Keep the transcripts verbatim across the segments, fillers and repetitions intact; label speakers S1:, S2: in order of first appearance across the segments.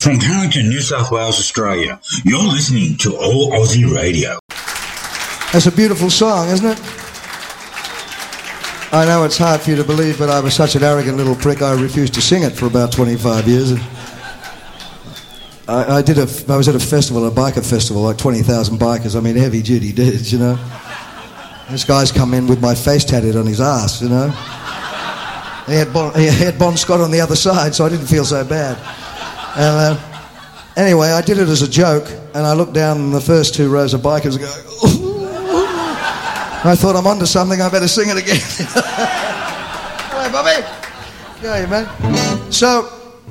S1: From Carrington, New South Wales, Australia, you're listening to All Aussie Radio.
S2: That's a beautiful song, isn't it? I know it's hard for you to believe, but I was such an arrogant little prick, I refused to sing it for about twenty-five years. I, I did a, I was at a festival, a biker festival, like twenty thousand bikers, I mean heavy-duty dudes, you know. This guy's come in with my face tattooed on his ass, you know. He had Bon, he had Bon Scott on the other side, so I didn't feel so bad. And, uh, anyway, I did it as a joke, and I looked down and the first two rows of bikers going, I thought, I'm onto something, I better sing it again. Hello, Bobby. Yeah, man. So,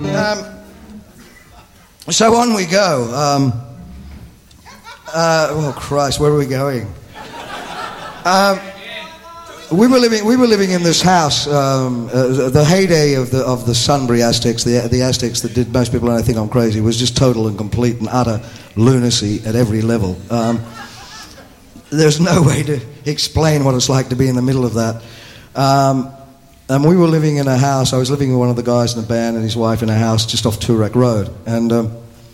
S2: um, so on we go. Um, uh, oh, Christ, where are we going? Um, We were living. We were living in this house. Um, uh, the heyday of the of the Sunbury Aztecs, the the Aztecs that did most people, and I think I'm crazy, was just total and complete and utter lunacy at every level. Um, there's no way to explain what it's like to be in the middle of that. Um, and we were living in a house. I was living with one of the guys in the band and his wife in a house just off Toorak Road, and um,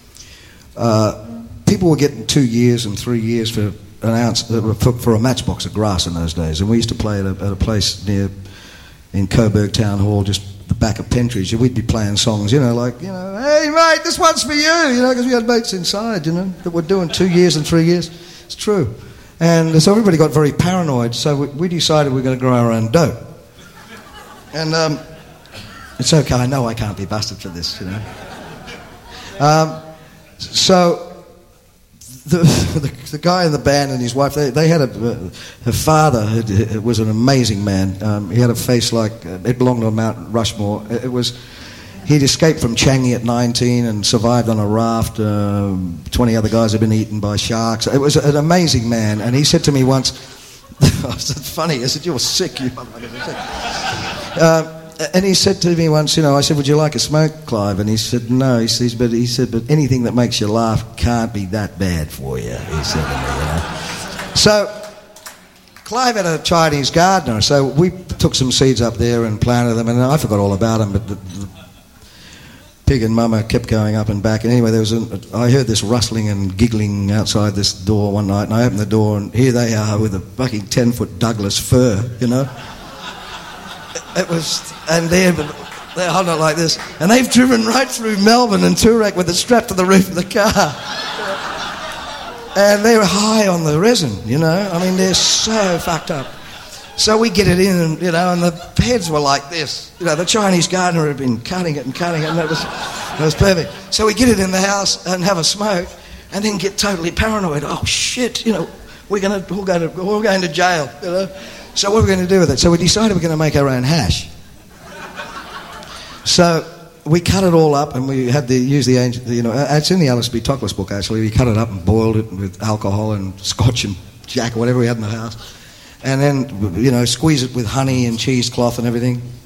S2: uh, people were getting two years and three years for. An ounce for, for a matchbox of grass in those days, and we used to play at a, at a place near in Coburg Town Hall, just the back of Pentridge, and we'd be playing songs, you know, like, you know, hey mate, this one's for you, you know, because we had mates inside, you know, that were doing two years and three years. It's true, and so everybody got very paranoid. So we, we decided we were going to grow our own dope, and um, it's okay. I know I can't be busted for this, you know. Um, so. The, the, the guy in the band and his wife, they, they had a... Uh, her father had, was an amazing man. Um, he had a face like... Uh, it belonged on Mount Rushmore. It, it was... He'd escaped from Changi at nineteen and survived on a raft. Um, twenty other guys had been eaten by sharks. It was an amazing man. And he said to me once... It's funny. I said, you're sick, you motherfucker. Uh, and he said to me once, you know, I said, would you like a smoke, Clive? And he said, no. He says, but he said, but anything that makes you laugh can't be that bad for you, he said to me, you know. So, Clive had a Chinese gardener, so we took some seeds up there and planted them, and I forgot all about them, but the, the pig and mama kept going up and back. And anyway, there was a, I heard this rustling and giggling outside this door one night, and I opened the door, and here they are with a fucking ten-foot Douglas fir, you know. It was, and they're, they're holding it like this, and they've driven right through Melbourne and Toorak with it strapped to the roof of the car. And they were high on the resin, you know. I mean, they're so fucked up. So we get it in, and, you know, and the heads were like this. You know, the Chinese gardener had been cutting it and cutting it, and it was, it was perfect. So we get it in the house and have a smoke, and then get totally paranoid. Oh shit, you know, we're gonna we're going to we're going to jail, you know. So what are we going to do with it? So we decided we're going to make our own hash. So we cut it all up, and we had to use the, you know, it's in the Alice B. Toklas book, actually. We cut it up and boiled it with alcohol and scotch and jack or whatever we had in the house. And then, you know, squeeze it with honey and cheesecloth and everything.